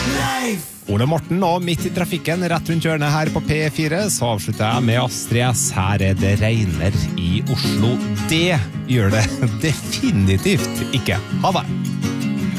Ole Morten nå midt i trafikken rett rundt hjørnet her på P4, så avslutter jeg med Astrid S. Her det regner i Oslo. Det gjør det definitivt ikke. Ha det!